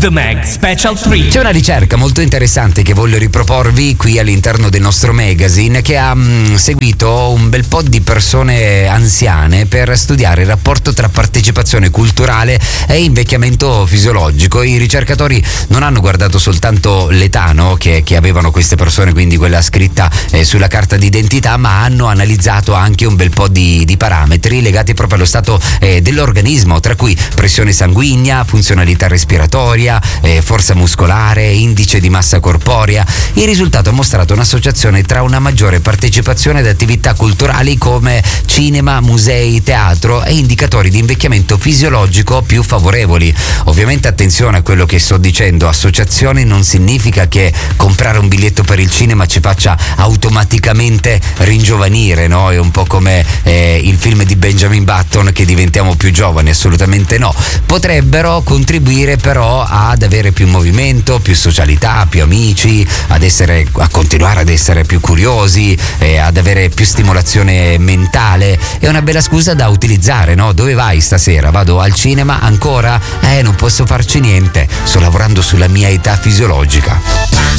The Mag Special 3. C'è una ricerca molto interessante che voglio riproporvi qui all'interno del nostro magazine, che ha seguito un bel po' di persone anziane per studiare il rapporto tra partecipazione culturale e invecchiamento fisiologico. I ricercatori non hanno guardato soltanto l'età, no, che avevano queste persone, quindi quella scritta sulla carta d'identità, ma hanno analizzato anche un bel po' di parametri legati proprio allo stato dell'organismo, tra cui pressione sanguigna, funzionalità respiratoria, forza muscolare, indice di massa corporea. Il risultato ha mostrato un'associazione tra una maggiore partecipazione ad attività culturali come cinema, musei, teatro e indicatori di invecchiamento fisiologico più favorevoli. Ovviamente attenzione a quello che sto dicendo: associazioni non significa che comprare un biglietto per il cinema ci faccia automaticamente ringiovanire, no? È un po' come il film di Benjamin Button, che diventiamo più giovani, assolutamente no. Potrebbero contribuire però ad avere più movimento, più socialità, più amici, a continuare ad essere più curiosi, ad avere più stimolazione mentale. È una bella scusa da utilizzare, no? Dove vai stasera? Vado al cinema? Ancora? Non posso farci niente, sto lavorando sulla mia età fisiologica.